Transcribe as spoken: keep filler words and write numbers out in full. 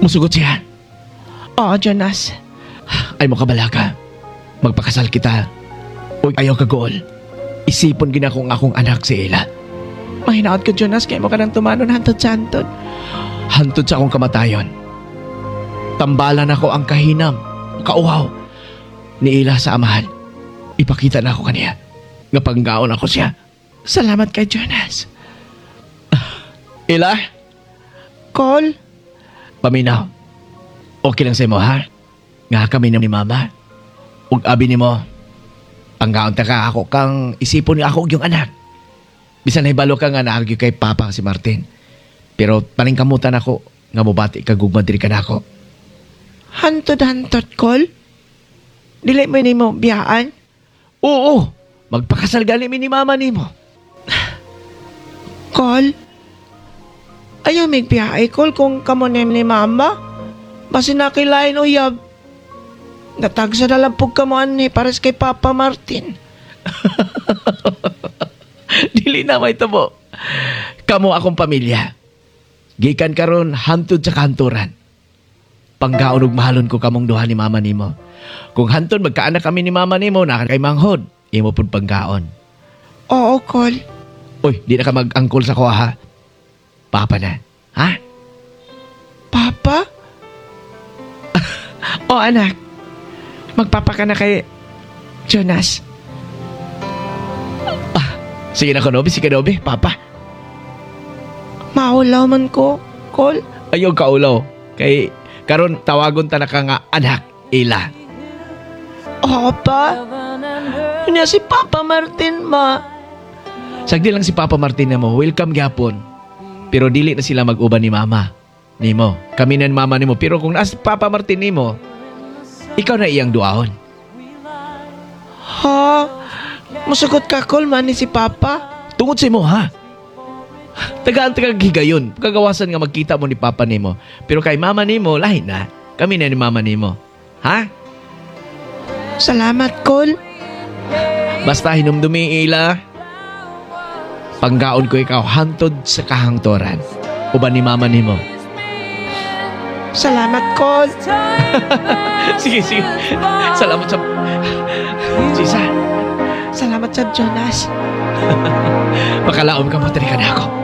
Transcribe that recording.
Musugot siya. Oo, Jonas. Ay mo kabalaga. Magpakasal kita. Uy, ayaw ka gool. Isipon gina kong akong anak si Ila. Mahinaot ko, Jonas, kaya mo ka nang tumanon hantod sa hantod. Hantod sa akong kamatayon. Tambalan ako ang kahinam, kauhaw, ni Ila sa amahan. Ipakita na ako kaniya. Nga panggaon ako siya. Salamat kay Jonas. Ila, Call? paminaw. Okay lang sa mo, ha? Nga kami na ni Mama. Ug abi ni mo, panggaon ta ka ako kang isipon nga ako og yung anak. Bisan nahibalo ka nga naargue kay Papa si Martin. Pero paningkamutan ako nga mobati ka gugma diri ka nako. Hantod-hantod, Call? Dili mo ni mo biyaan? Oo, magpakasal gali mi ni Mama nimo. Call? Ayaw mig biyahe, Call, kung kamonem ni Mama. Basi nakilain uyab. Natagsa na lang pug kamuan ni pares kay Papa Martin. Dili na may tabo. Kamo akong pamilya. Gikan karon hantod sa kanturan. Panggaon ug mahalon ko kamong duha ni Mama nimo. Kung hantod magkaanak kami ni Mama nimo na kay manghod, imo pud panggaon. Oo, Call. Uy, di na ka mag-angkol sa kuha, ha? Papa na, ha? Papa? O anak, magpapa ka na kay Jonas. Ah, sige na, Konobi, sige Konobi, Papa. Maulaw man ko, Call. Ayaw ka ulaw. Kay, karon tawagon ta na ka nga anak, Ila. Oo pa? Kanya si Papa Martin, ma. Sagdi lang si Papa Martin na mo, welcome gyapon. Pero dili na sila mag-uban ni Mama. Nimo, kami na ni Mama nimo. Pero kung nas Papa Martin nimo, ikaw na iyang duahon. Ha? Musugot ka, Call, man ni si Papa? Tungod sa imo, ha? Tagaan tagang higayon. Kagawasan nga magkita mo ni Papa nimo. Pero kay Mama nimo, lahi na. Kami na ni Mama nimo. Ha? Salamat, Call. Basta hinumdumi ila. Panggaon ko ikaw hantod sa kahangtoran. Uban ni Mama nimo. Salamat, Call. Sige, sige. Salamat sa... Sisa. Salamat sa Jonas. Makalaom ka mo, ka na ako.